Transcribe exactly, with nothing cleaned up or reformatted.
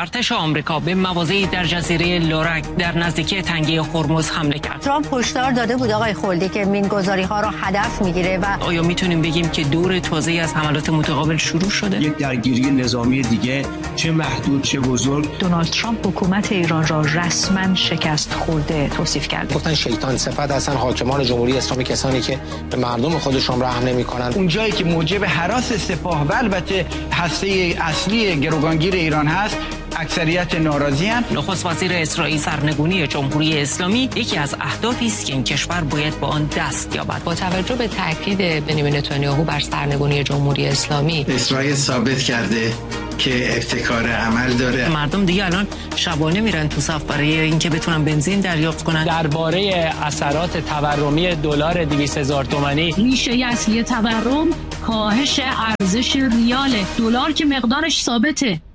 ارتش آمریکا به مواضعی در جزیره لورک در نزدیکی تنگه هرمز حمله کرد. ترامپ هشدار داده بود آقای خلدی که مین‌گذاری‌ها را هدف میگیره و آیا میتونیم بگیم که دور تازه‌ای از حملات متقابل شروع شده؟ یک درگیری نظامی دیگه چه محدود چه بزرگ. دونالد ترامپ حکومت ایران را رسما شکست خورده توصیف کرد. گفتن شیطان صفت هستن حاکمان جمهوری اسلامی، کسانی که به مردم خودشون رحم نمی‌کنن. اون جایی که موجب هراس سپاه و البته هسته اصلی گروگانگیر ایران هست، اکثریت ناراضی هم. نخست وزیر اسرائیل سرنگونی جمهوری اسلامی یکی از اهدافی است که این کشور باید با آن دست یابد. با توجه به تاکید بنیامین نتانیاهو بر سرنگونی جمهوری اسلامی، اسرائیل ثابت کرده که ابتکار عمل داره. مردم دیگه الان شبانه میرن تو صف برای اینکه بتونن بنزین دریافت کنن. درباره اثرات تورمی دلار دویست هزار تومانی، ریشه اصلی تورم کاهش ارزش ریال، دلار که مقدارش ثابته.